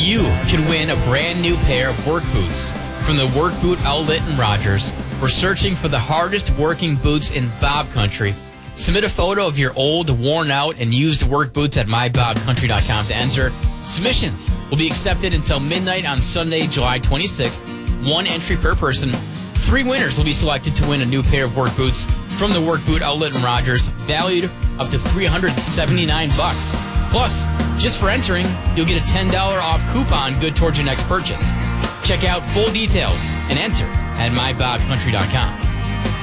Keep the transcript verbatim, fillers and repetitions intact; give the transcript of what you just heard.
you could win a brand new pair of work boots from the Work Boot Outlet in Rogers. We're searching for the hardest working boots in Bob Country. Submit a photo of your old, worn out, and used work boots at my bob country dot com to enter. Submissions will be accepted until midnight on Sunday, July twenty-sixth. One entry per person. Three winners will be selected to win a new pair of work boots from the Work Boot Outlet in Rogers, valued up to three hundred seventy-nine bucks. Plus, just for entering, you'll get a ten dollars off coupon good towards your next purchase. Check out full details and enter at my bob country dot com.